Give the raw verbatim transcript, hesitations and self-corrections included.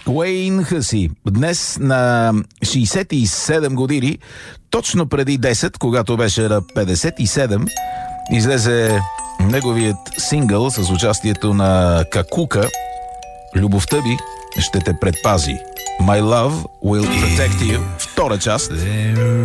Уейн Хъси. Днес на шейсет и седем години, точно преди десет, когато беше на петдесет и седем, излезе неговият сингъл с участието на Какука "Любовта ми ще те предпази". My love will protect you. Втора част.